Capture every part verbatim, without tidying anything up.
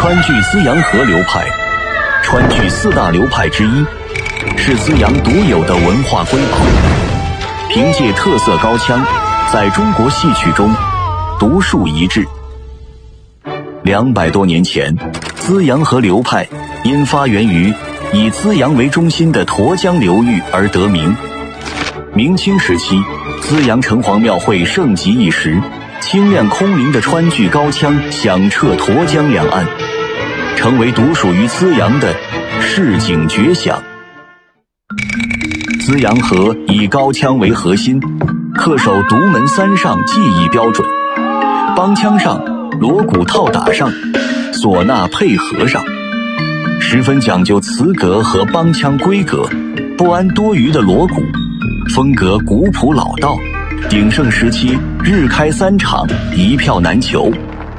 川剧资阳河流派，川剧四大流派之一，是资阳独有的文化瑰宝。凭借特色高腔，在中国戏曲中独树一帜。两百多年前，资阳河流派因发源于以资阳为中心的沱江流域而得名。明清时期，资阳城隍庙会盛极一时，清亮空灵的川剧高腔响彻沱江两岸，成为独属于资阳的市井绝响。资阳河以高腔为核心，恪守独门三上技艺标准，梆腔上、锣鼓套打上、唢呐配合上，十分讲究词格和梆腔规格，不安多余的锣鼓，风格古朴老道。鼎盛时期日开三场，一票难求。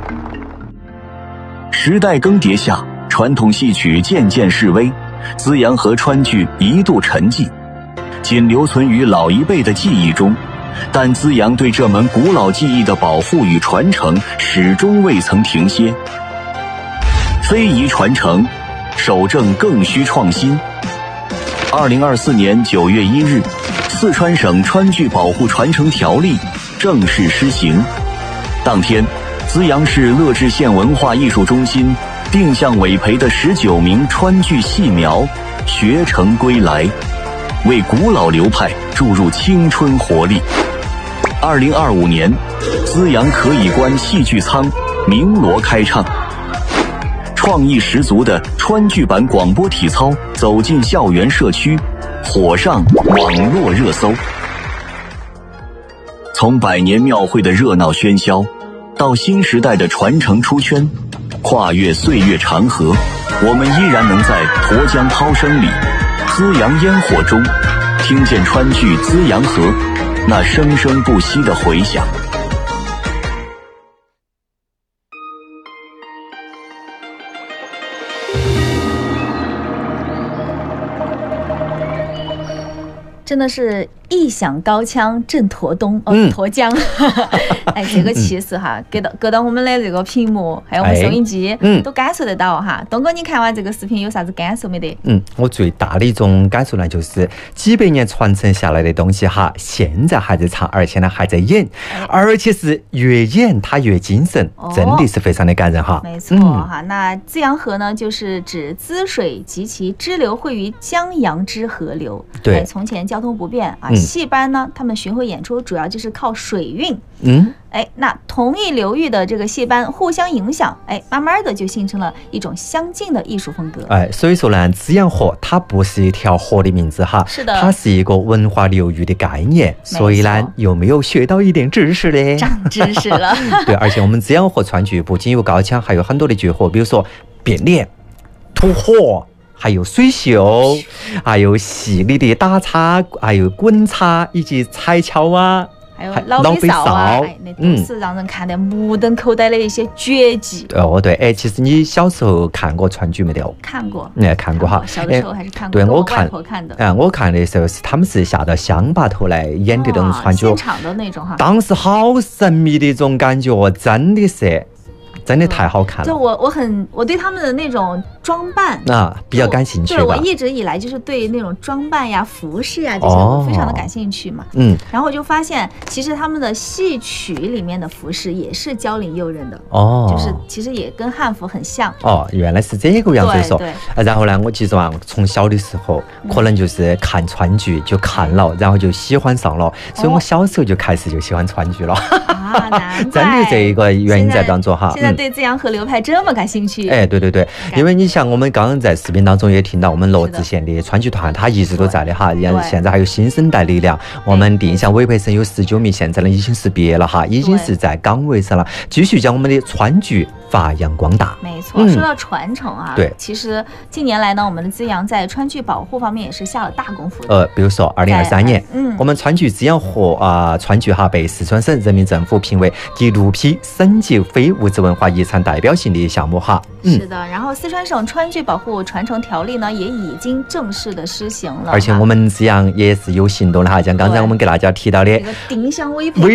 时代更迭下，传统戏曲渐渐式微，资阳河川剧一度沉寂，仅留存于老一辈的记忆中，但资阳对这门古老技艺的保护与传承始终未曾停歇。非遗传承，守正更需创新。二零二四年九月一日，四川省川剧保护传承条例正式施行。当天，资阳市乐至县文化艺术中心定向委培的十九名川剧戏苗学成归来，为古老流派注入青春活力。二零二五年，资阳可以观戏剧舱鸣锣开唱，创意十足的川剧版广播体操走进校园社区，火上网络热搜。从百年庙会的热闹喧嚣，到新时代的传承出圈，跨越岁月长河，我们依然能在沱江涛声里、资阳烟火中，听见川剧资阳河那生生不息的回响。 真的是一响高腔震沱东，哦， 嗯沱江。哎，这个气势哈，给到给到我们的这个屏幕，还有我们收音机， 嗯都感受得到哈。东哥，你看完这个视频有啥子感受没得？ 嗯，我最大的一种感受呢，就是几百年传承下来的东西哈，现在还在唱，而且呢还在演，而且是越演它越精神， 哦真的是非常的感人哈。 没错哈，那资阳河呢，就是指资水及其支流汇于江阳之河流。 对哎从前交通不便啊， 嗯戏班呢，他们巡回演出主要就是靠水运。 嗯， 哎，那同一流域的这个戏班互相影响，哎，慢慢的就形成了一种相近的艺术风格。 哎，所以说呢，资阳河它不是一条河的名字哈， 是的它是一个文化流域的概念。所以呢，有没有学到一点知识呢？ 长知识了。 对，而且我们资阳河川剧不仅有高腔，还有很多的绝活，比如说变脸、吐火。还有水袖，还有细腻的打叉，还有滚叉以及踩跷啊， 还有老北少啊，哎，那都是让人看得目瞪口呆的一些绝技。 哦，对，哎，其实你小时候看过川剧没得哦？ 看过， 哎，看过哈。 小的时候还是看过。 对，我看， 看的。 嗯，我看的时候是他们是下到乡坝头来演的那种川剧， 现场的那种哈。 当时好神秘的一种感觉哦，真的是。真的太好看了， 就我我很我对他们的那种装扮啊比较感兴趣吧。 对，我一直以来就是对那种装扮呀、服饰呀这些我非常的感兴趣嘛。 嗯， 然后我就发现，其实他们的戏曲里面的服饰也是娇领诱人的哦， 就是其实也跟汉服很像。 哦，原来是这个样子说。 对对。然后呢，我记着啊，从小的时候可能就是看川剧就看了，然后就喜欢上了，所以我小时候就开始就喜欢川剧了。 啊，难怪。 真的这一个原因在当中哈。 现在对资阳河流派这么感兴趣。 哎，对对对，因为你像我们刚刚在视频当中也听到，我们罗志县的川剧团它一直都在的哈，现在还有新生代力量，我们定向委培生有十九名，现在呢已经是毕业了哈，已经是在岗位上了，继续将我们的川剧发扬光大。 没错，嗯、说到传承啊， 对， 其实近年来呢，我们的资阳在川剧保护方面也是下了大功夫的。 呃，比如说二零二三年， 嗯， 我们川剧资阳河啊、呃、川剧哈被四川省人民政府评为第六批省级非物质文化遗产代表性的项目哈。 嗯、是的，然后四川省川剧保护传承条例呢也已经正式的施行了， 而且我们资阳也是有行动的哈，像刚才我们给大家提到的这个定向委培。